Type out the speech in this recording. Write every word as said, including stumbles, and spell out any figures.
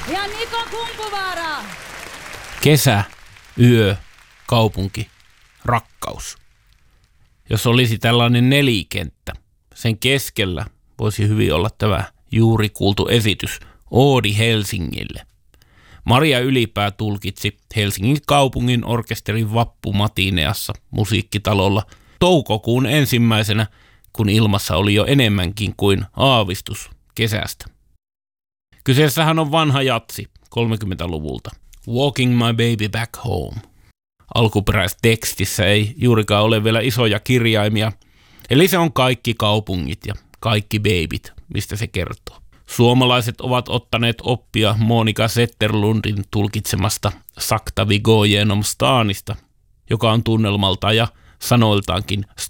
Ja Niko Kumpuvaara. Kesä, yö, kaupunki, rakkaus. Jos olisi tällainen nelikenttä, sen keskellä voisi hyvin olla tämä juuri kuultu esitys Oodi Helsingille. Maria Ylipää tulkitsi Helsingin kaupungin orkesterin vappumatineassa musiikkitalolla toukokuun ensimmäisenä, kun ilmassa oli jo enemmänkin kuin aavistus kesästä. Kyseessähän on vanha jatsi kolmekymmentäluvulta. Walking my baby back home. Alkuperäistekstissä ei juurikaan ole vielä isoja kirjaimia, eli se on kaikki kaupungit ja kaikki babyt, mistä se kertoo. Suomalaiset ovat ottaneet oppia Monika Zetterlundin tulkitsemasta Sakta vi går genom stanista, joka on tunnelmalta ja sanoiltaankin